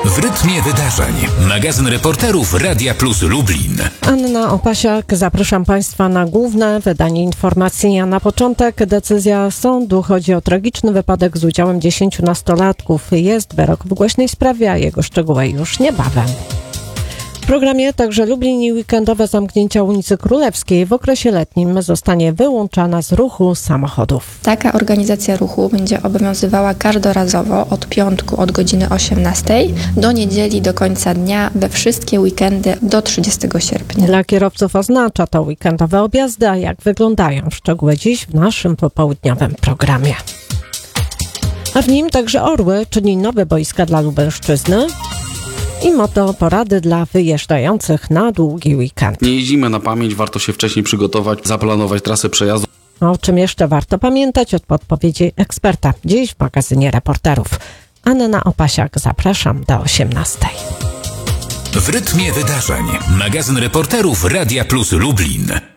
W rytmie wydarzeń. Magazyn reporterów Radia Plus Lublin. Anna Opasiak, zapraszam Państwa na główne wydanie informacji. A na początek decyzja sądu. Chodzi o tragiczny wypadek z udziałem 10 nastolatków. Jest wyrok w głośnej sprawie, a jego szczegóły już niebawem. W programie także Lublin i weekendowe zamknięcia ulicy Królewskiej w okresie letnim zostanie wyłączana z ruchu samochodów. Taka organizacja ruchu będzie obowiązywała każdorazowo od piątku od godziny 18 do niedzieli do końca dnia we wszystkie weekendy do 30 sierpnia. Dla kierowców oznacza to weekendowe objazdy, a jak wyglądają szczegóły dziś w naszym popołudniowym programie. A w nim także Orły, czyli nowe boiska dla Lubelszczyzny i motoporady dla wyjeżdżających na długi weekend. Nie jeździmy na pamięć, warto się wcześniej przygotować, zaplanować trasę przejazdu. O czym jeszcze warto pamiętać od podpowiedzi eksperta dziś w magazynie reporterów. Anna Opasiak, zapraszam do 18. W rytmie wydarzeń. Magazyn reporterów Radia Plus Lublin.